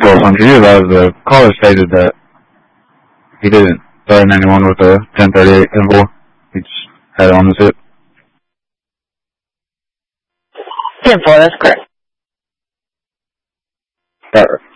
Pulse on TV Live, the caller stated that he didn't start 91 with a 1038 info. He just had it on the zip. 10-4, that's correct. Alright.